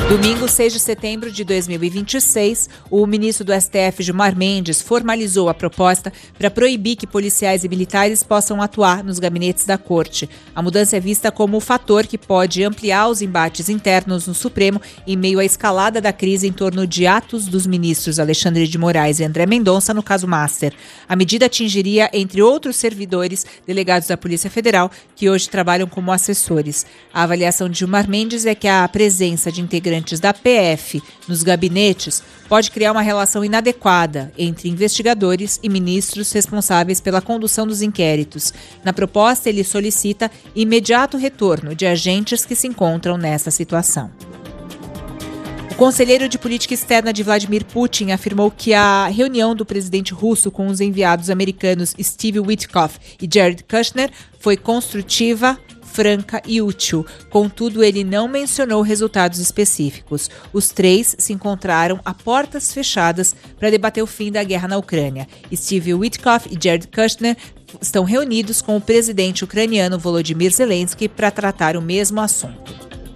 Domingo, 6 de setembro de 2026, o ministro do STF, Gilmar Mendes, formalizou a proposta para proibir que policiais e militares possam atuar nos gabinetes da Corte. A mudança é vista como o fator que pode ampliar os embates internos no Supremo em meio à escalada da crise em torno de atos dos ministros Alexandre de Moraes e André Mendonça no caso Master. A medida atingiria, entre outros servidores, delegados da Polícia Federal, que hoje trabalham como assessores. A avaliação de Gilmar Mendes é que a presença de integrantes da PF nos gabinetes pode criar uma relação inadequada entre investigadores e ministros responsáveis pela condução dos inquéritos. Na proposta, ele solicita imediato retorno de agentes que se encontram nessa situação. O conselheiro de política externa de Vladimir Putin afirmou que a reunião do presidente russo com os enviados americanos Steve Witkoff e Jared Kushner foi construtiva, franca e útil. Contudo, ele não mencionou resultados específicos. Os três se encontraram a portas fechadas para debater o fim da guerra na Ucrânia. Steve Witkoff e Jared Kushner estão reunidos com o presidente ucraniano Volodymyr Zelensky para tratar o mesmo assunto.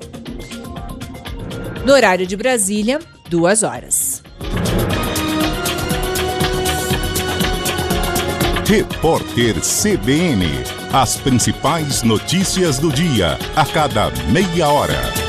No horário de Brasília, 2 horas. Repórter CBN. As principais notícias do dia, a cada meia hora.